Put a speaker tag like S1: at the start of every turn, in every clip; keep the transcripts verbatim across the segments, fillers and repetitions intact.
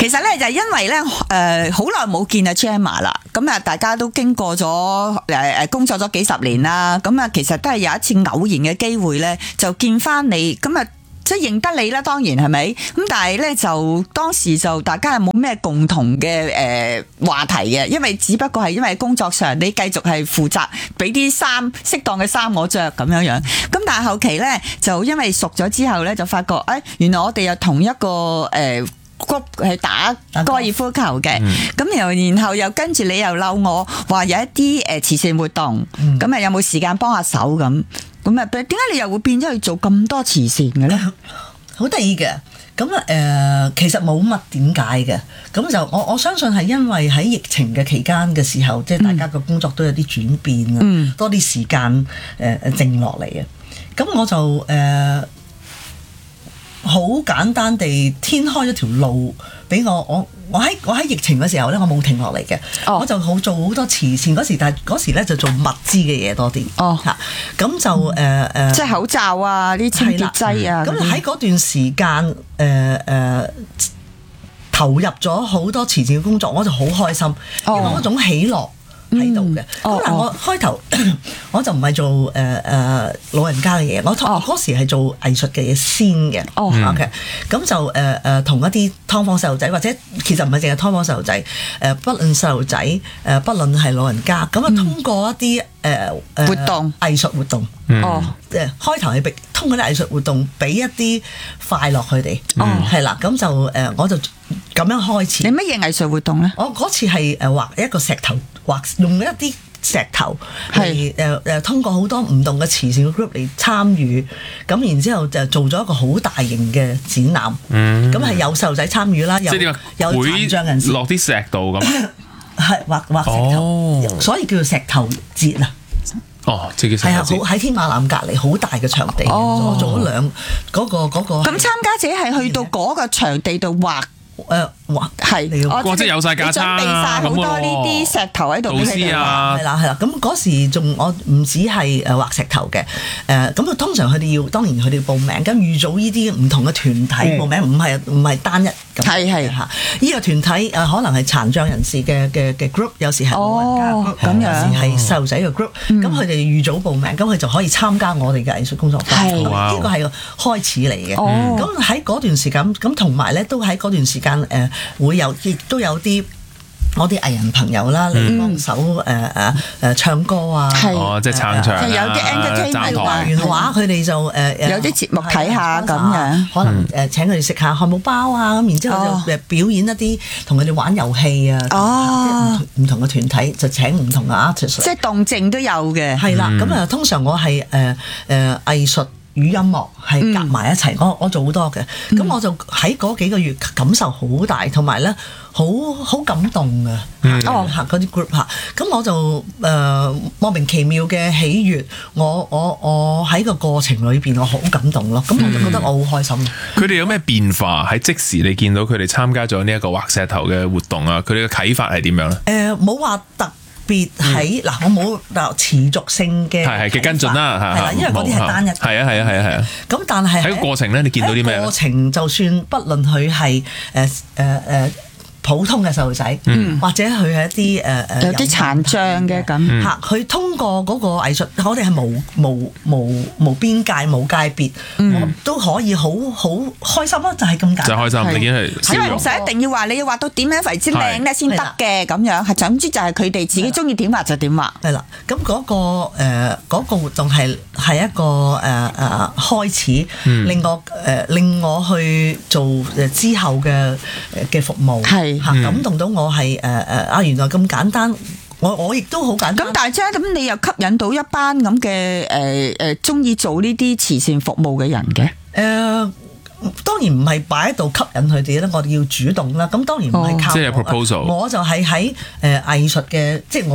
S1: 其實咧就係因為咧誒好耐冇見阿 Gemma 啦，咁啊大家都經過咗誒誒工作咗幾十年啦，咁啊其實都係有一次偶然嘅機會咧，就見翻你，咁啊即係認得你啦，當然係咪？咁但係咧就當時就大家係冇咩共同嘅誒話題嘅，因為只不過係因為工作上你繼續係負責俾啲衫適當嘅衫我着咁樣樣，咁但係後期咧就因為熟咗之後咧就發覺誒原來我哋有同一個誒 group 係打高爾夫球嘅，咁然後然後又跟住你又嬲我話有一啲誒慈善活動，咁啊有冇時間幫下手咁？咁啊，點解你又會變咗去做咁多慈善嘅咧？
S2: 好得意嘅，咁啊誒，其實冇乜點解嘅，咁就我我相信係因為喺疫情嘅期間嘅時候，即係大家嘅工作都有啲轉變啊，嗯、多啲時間誒誒靜落嚟嘅，咁我就誒好、呃、簡單地天開咗條路俾我我。我喺我喺疫情嘅時候咧，我冇停落嚟嘅，我就好做好多慈善嗰時，但係嗰時咧就做物資嘅嘢多啲。哦，嚇，咁就誒誒，呃呃、即係
S1: 口罩啊，啲清潔劑啊。
S2: 咁喺嗰段時間，誒、呃、誒、呃、投入咗好多慈善嘅工作，我就好開心，因為嗰種喜樂喺度嘅。咁嗱，我開頭我就唔係做誒誒、呃、老人家嘅嘢，我嗰、oh. 時係做藝術嘅嘢先嘅。哦、oh.，OK， 咁就誒誒同一啲劏房細路仔，或者其實唔係淨係劏房細路仔，誒不論細路仔，誒不論係老人家，咁啊通過一啲誒誒
S1: 活動
S2: 藝術活動，哦，誒開頭係俾通過啲藝術活動俾一啲快樂佢哋，哦、mm. 係啦，咁就誒我就咁樣開始。
S1: 你乜嘢藝術活動咧？
S2: 我嗰次係誒畫一個石頭，畫用一啲石頭係誒誒通過好多唔同嘅慈善嘅 group 嚟參與，咁然之後就做咗一個好大型嘅展覽，咁係、嗯、有細路仔參與啦，有有殘障人士
S3: 落啲石度咁，
S2: 係畫畫石頭，哦、所以叫做石頭節啊。
S3: 哦，即係係啊，好
S2: 喺天馬南隔離好大嘅場地，我做咗兩嗰個嗰個。咁
S1: 參加者係去到嗰個場地度畫。誒，哇，係，
S3: 哇，即係有晒架撐啊，
S1: 準備晒好多呢啲石頭喺度俾佢哋畫，
S2: 係啦係啦。咁嗰時仲我唔止係誒畫石頭嘅，誒咁啊通常佢哋要，當然佢哋要報名，咁預早呢啲唔同嘅團體報名，唔係唔係單一咁，係係嚇。呢個團體誒可能係殘障人士嘅嘅嘅 group，有時係老人家 group，咁有時係細路仔嘅 group，咁佢哋預早報名，咁佢就可以參加我哋嘅藝術工作坊。呢個係個開始嚟嘅。咁喺嗰段時間，咁同埋咧都喺嗰段時間。誒、呃、會有，亦都有啲我啲藝人朋友啦嚟幫手誒誒誒唱歌啊，
S3: 哦，即係撐場，
S1: 就有啲 entertainment
S2: 畫完畫，佢哋就誒誒
S1: 有啲節目睇下咁樣，
S2: 可能誒請佢哋食下漢堡包啊，咁然之後就誒表演一啲同佢哋玩遊戲啊，哦，唔同嘅團體就請唔同嘅 artist，
S1: 即係動靜都有嘅，
S2: 係啦，咁啊通常我係誒誒藝術與音樂係夾埋一齊，我我做好多嘅，咁、嗯、我就喺嗰幾個月感受好大，同埋咧好好感動嘅，哦嚇嗰啲 group 嚇，咁我就誒、呃、莫名其妙嘅喜悅，我我我喺個過程裏邊我好感動咯，咁我就覺得我好開心。
S3: 佢哋、嗯、有咩變化喺即時你見到佢哋參加咗呢一個畫石頭嘅活動啊？佢哋嘅啟發係點樣咧？誒
S2: 冇話特別喺嗱，我冇嗱持續性嘅
S3: 係係嘅跟進啦，係
S2: 啦，因為嗰啲係單一，
S3: 係啊係啊係啊係啊。咁
S2: 但係
S3: 喺個過程咧，你見到啲咩？
S2: 過程就算不論佢係誒誒誒普通嘅細路仔，嗯、或者佢係一啲誒誒
S1: 有啲殘障嘅咁
S2: 嚇，佢、嗯、通過嗰個藝術，我哋係無無無無邊界無界別，嗯、我都可以好好開心啦，就係咁簡單。
S3: 就開心，你已經係
S1: 因為唔使一定要話你要畫到點樣為之靚咧先得嘅咁樣，係總之就係佢哋自己中意點畫就點畫。
S2: 係啦，咁嗰、嗰個誒嗰、呃嗰個活動係係一個誒誒、呃、開始，嗯、令我誒、呃、令我去做誒之後嘅嘅服務。係。嚇感動到我係誒誒啊！原來咁簡單，我我亦都好簡單。
S1: 咁但係啫，咁你又吸引到一班咁嘅誒誒中意做呢啲慈善服務嘅人嘅？誒、
S2: 呃、當然唔係擺喺度吸引佢哋啦，我哋要主動啦。咁當然唔係靠我，哦、即係 proposal。我就係喺誒藝術嘅，即係我。嗰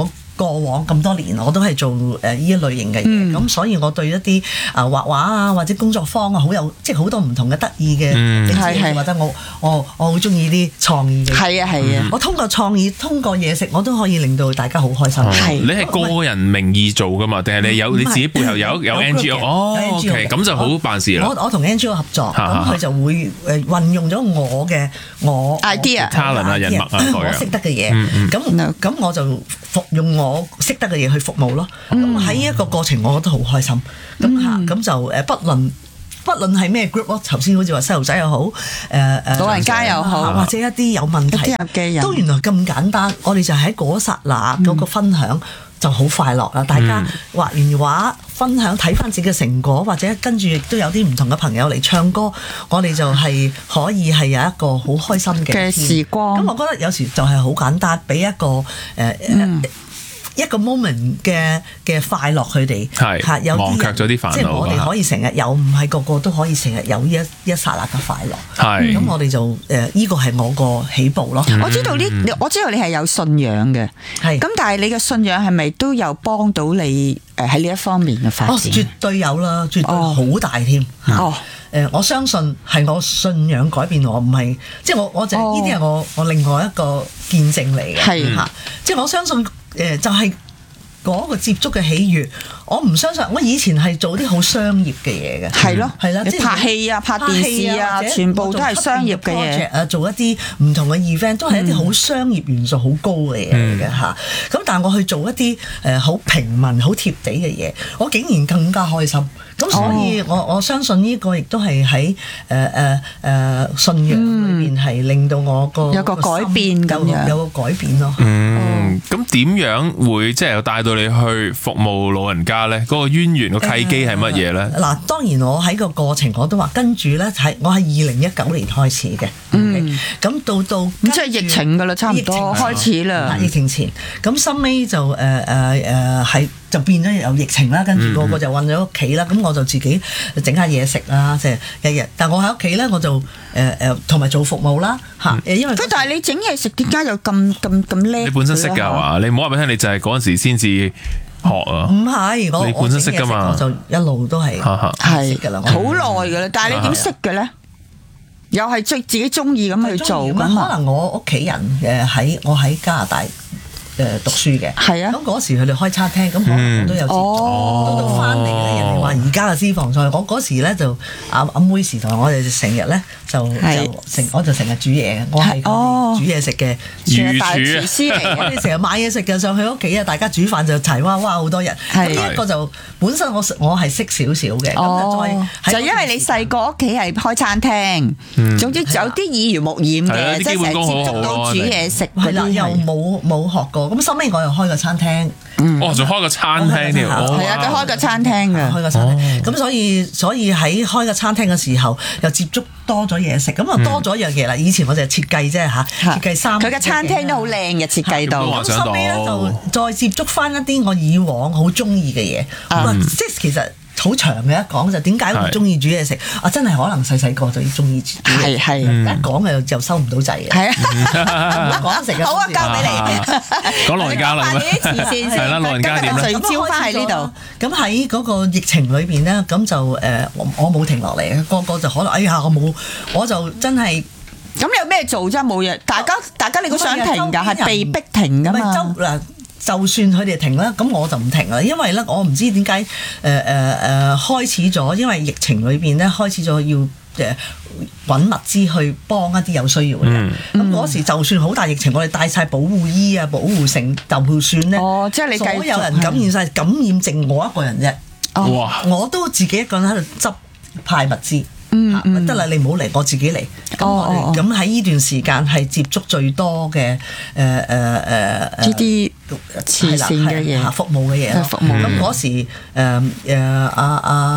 S2: 過往咁多年我都係做誒呢一類型嘅嘢，咁、嗯、所以我對一啲啊畫畫啊或者工作坊啊好有即係好多唔同嘅得意嘅，係係或者我我我好中意啲創意嘅，
S1: 係啊係啊，
S2: 我通過創意通過嘢食我都可以令到大家好開心。
S3: 係你係個人名義做㗎嘛？定係你有你自己背後有有 N G O？ 哦 ，OK， 咁就好辦事啦。
S2: 我我同 N G O 合作，咁佢就會誒運用咗我嘅我
S1: idea、
S3: talent 啊、人脈啊，
S2: 我識得嘅嘢，咁咁我就服用我識得嘅嘢去服務咯。咁喺呢一個過程，我覺得好開心。咁嚇咁就誒，不論不論係咩 group 咯，頭先好似話細路仔又好，誒誒
S1: 老人家又好，
S2: 或者一啲有問題都原來咁簡單。我哋就喺嗰剎那嗰個分享。就好快樂啦！大家畫完畫分享睇翻自己嘅成果，或者跟住亦都有啲唔同嘅朋友嚟唱歌，我哋就係可以係有一個好開心嘅
S1: 時光。
S2: 咁我覺得有時就係好簡單，俾一個誒、呃嗯、一個 moment 嘅嘅快樂佢哋，係有
S3: 忘卻咗啲煩惱。
S2: 即係我哋可以成日有，唔係個個都可以成日有呢一一剎那嘅快樂。
S3: 係咁，
S2: 我哋就誒呢個係我個起步咯。
S1: 嗯、我知道呢，我知道你係有信仰嘅，係咁，但係你嘅信仰係咪都有幫到你誒喺呢一方面嘅發展？哦，
S2: 絕對有啦，絕對好大添。哦，誒，我相信係我信仰改變我，唔係即係我我就呢啲係我我另外一個見證嚟嘅，係嚇，即係我相信。誒就係嗰個接觸嘅喜悅，我唔相信。我以前係做啲好商業嘅嘢嘅，
S1: 係咯，
S2: 係啦，
S1: 即係拍戲啊、拍電視啊，全部都係商業嘅嘢
S2: 啊，做一啲唔同嘅 event 都係一啲好商業元素好高嘅嘢嚟嘅嚇。咁、嗯、但係我去做一啲誒好平民、好貼地嘅嘢，我竟然更加開心。咁所以我，我、哦、我相信呢個亦都係喺誒誒誒信仰裏邊係令到我個、嗯、
S1: 有個改變咁樣，
S2: 有個改變咯。
S3: 嗯，咁點樣會即係又帶到你去服務老人家咧？嗰、那個淵源、個契機係乜嘢咧？嗱、
S2: 呃，當然我喺個過程我都話跟住咧，係我係二零一九年開始嘅。嗯，咁、okay? 到到
S1: 咁即係疫情㗎啦，差唔多開始啦。
S2: 疫情前，咁收尾就誒誒誒係。呃呃就變咗有疫情啦，跟住個個就韞咗屋企啦，咁、嗯、我就自己整下嘢食啦，即係日日。但我喺屋企咧，我就誒誒同埋做服務啦嚇。嗯、因為
S1: 但係你整嘢食點解又咁咁咁叻？
S3: 你本身識㗎嘛？你唔好話俾我聽，你就係嗰陣時先至學啊。唔係，我你本身識㗎嘛？
S2: 我就一路都係係識㗎啦，
S1: 好耐㗎啦。但係你點識嘅咧？又係最自己中意咁去做㗎嘛？
S2: 可能我屋企人誒喺我喺加拿大。誒讀書嘅，係啊，咁嗰時佢哋開餐廳，咁可能我都有接觸，到到翻嚟咧，人哋話而家嘅私房菜，我嗰時咧就阿阿妹時代，我哋成日咧就就成，我就成日煮嘢，我係煮嘢食嘅
S3: 廚
S1: 大廚師嚟，
S2: 我哋成日買嘢食嘅，上去屋企啊，大家煮飯就齊哇哇好多人，咁呢一個就本身我我係識少少嘅，咁
S1: 就因為你細個屋企係開餐廳，總之有啲耳濡目染嘅，即係成日接觸到煮嘢食，
S2: 係啦，又冇冇學過。咁收尾我又開個餐廳，
S3: 哦，仲開個餐廳添，
S1: 係啊，佢開個餐廳嘅，
S2: 開個餐廳。咁所以所以喺開個餐廳嘅時候，又接觸多咗嘢食，咁啊多咗一樣嘢啦。以前我就係設計啫嚇，設計衫。佢
S1: 嘅餐廳都好靚嘅設計到。
S2: 咁收尾咧就再接觸翻一啲我以往好中意嘅嘢，即係其實。好長嘅一講就點解會中意煮嘢食？啊，真係可能細細個就要中意煮嘢食，係一講又又收唔到掣嘅。係啊，講食
S1: 好啊，交俾你。
S3: 講老人家啦，係啦，老人家點咧？
S1: 聚焦翻喺呢度。
S2: 咁喺嗰個疫情裏邊咧，咁就誒，我冇停落嚟嘅，個個就可能哎呀，我冇，我就真係。
S1: 咁你有咩做啫？冇嘢，大家大家你都想停㗎，係被逼停㗎嘛。
S2: 就算佢哋停啦，咁我就唔停啦，因為咧我唔知點解誒誒誒開始咗，因為疫情裏邊咧開始咗要誒揾物資去幫一啲有需要嘅人。咁嗰、嗯、時就算好大疫情，我哋帶晒保護衣啊、保護性，就算咧，
S1: 哦，即係你
S2: 所有人感染晒，感染剩我一個人啫。哇！我都自己一個人喺度執派物資。嗯，得啦，你唔好嚟，我自己嚟。咁我哋咁喺呢段時間係接觸最多嘅誒誒誒
S1: 呢啲慈善嘅嘢、
S2: 服務嘅嘢。服務咁嗰時誒誒阿阿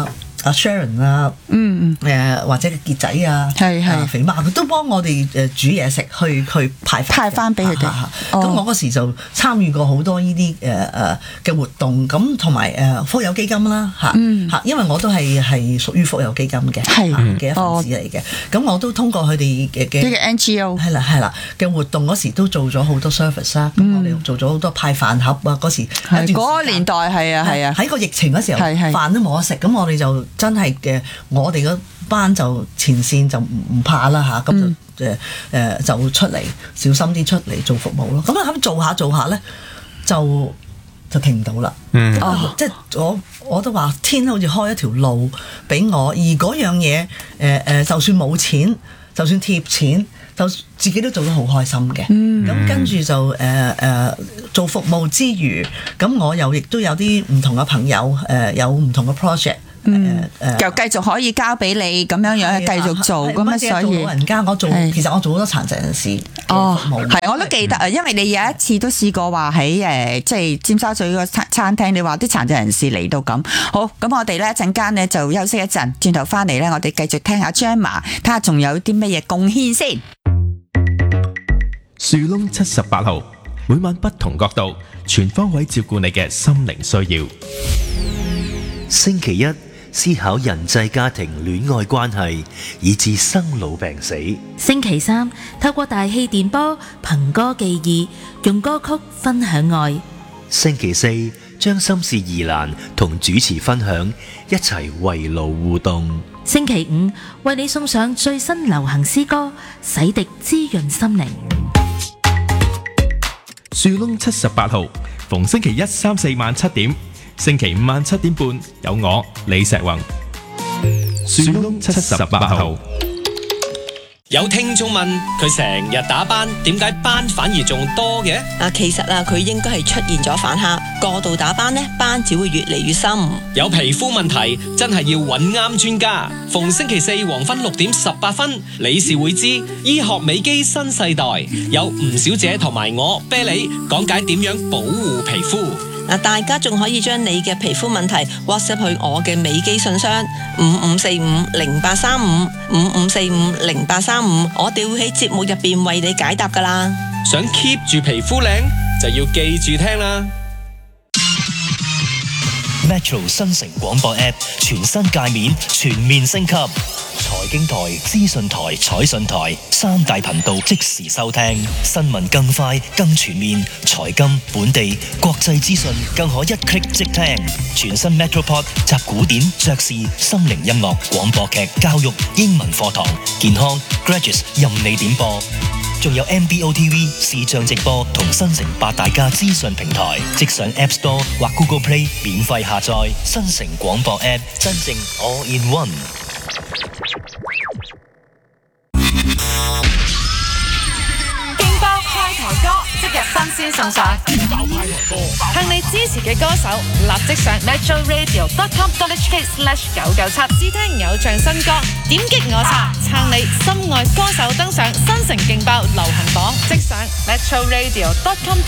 S2: 阿 Sharon 啊，嗯誒或者傑仔啊，
S1: 係係
S2: 肥媽佢都幫我哋誒煮嘢食去去派
S1: 派翻俾佢哋。
S2: 咁我嗰時就參與過好多呢啲誒誒嘅活動，咁同埋誒福友基金啦嚇嚇，因為我都係係屬於福友基金嘅嘅一份子嚟嘅，咁我都通過佢哋嘅嘅。
S1: 呢個 N G O
S2: 係啦係啦嘅活動嗰時都做咗好多 service 啦，咁我哋做咗好多派飯盒啊，嗰時
S1: 嗰個年代係啊係啊，
S2: 喺個疫情嗰時候飯都冇得食，咁我哋就真係嘅，我哋嗰班就前線就唔怕啦嚇，咁就誒誒就出嚟小心啲出嚟做服務咯，咁啊咁做下做下咧就就停唔到啦，嗯哦、即係我我都話天好似開一條路俾我，而嗰樣嘢誒誒就算冇錢，就算貼錢。就自己都做得好開心嘅，咁、嗯、跟住就誒誒、呃呃、做服務之餘，咁我又亦都有啲唔同嘅朋友，誒、呃、有唔同嘅 project，
S1: 嗯誒，就繼續可以交俾你咁樣樣繼續做，咁啊所以老
S2: 人家我做，其實我做好多殘疾人士
S1: 哦，係我都記得啊，因為你有一次都試過話喺誒即係尖沙咀個餐餐廳，你話啲殘疾人士嚟到咁，好咁我哋咧陣間咧就休息一陣，轉頭翻嚟咧我哋繼續聽下 Gemma， 睇下仲有啲乜嘢貢獻先。
S4: 樹窿七十八號，每晚不同角度，全方位照顧你嘅心靈需要。
S5: 星期一思考人際家庭戀愛關係，以至生老病死。
S6: 星期三透過大氣電波憑歌寄意，用歌曲分享愛。
S5: 星期四將心事疑難同主持分享，一齊圍爐互動。
S6: 星期五為你送上最新流行詩歌，洗滌滋潤心靈。
S4: 樹窿七十八號，逢星期一、三、四晚七點，星期五晚七點半有我李石宏。樹窿七十八號。
S7: 有聽眾問佢成日打斑，點解斑反而仲多嘅？
S8: 嗱，其實啊，佢應該係出現咗反黑，過度打斑呢，斑只會越嚟越深。
S7: 有皮膚問題真係要揾啱專家。逢星期四黃昏六點十八分，理事會知醫學美肌新世代，有吳小姐同埋我啤梨講解點樣保護皮膚。
S8: 嗱，大家仲可以將你嘅皮膚問題 WhatsApp 去我嘅美肌信箱五五四五零八三五五五四五零八三五，我哋會喺節目入邊為你解答噶啦。
S7: 想 keep 住皮膚靚，就要記住聽啦。
S5: Metro 新城廣播 App 全新界面全面升級，財經台、資訊台、彩訊台三大頻道即時收聽，新聞更快更全面，財金、本地、國際資訊更可一 click 即聽。全新 Metropod 集古典、爵士、心靈音樂、廣播劇、教育、英文課堂、健康、Graduates 任你點播。仲有 M B O T V 視像直播同新城八大家資訊平台，即上 App Store 或 Google Play 免費下載新城廣播 App， 真正 All in One。
S9: 勁爆派台歌即日新鮮送上，向你支持嘅歌手立即上 metro radio dot com dot h k slash 九九七試聽偶像新歌，點擊我查撐你心愛歌手登上新城勁爆流行榜，即上 metro radio dot com。